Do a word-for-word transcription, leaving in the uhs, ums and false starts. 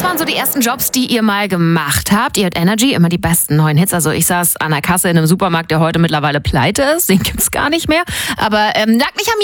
Was waren so die ersten Jobs, die ihr mal gemacht habt? Ihr hört Energy, immer die besten neuen Hits. Also ich saß an der Kasse in einem Supermarkt, der heute mittlerweile pleite ist. Den gibt's gar nicht mehr. Aber ähm, lag nicht an mir.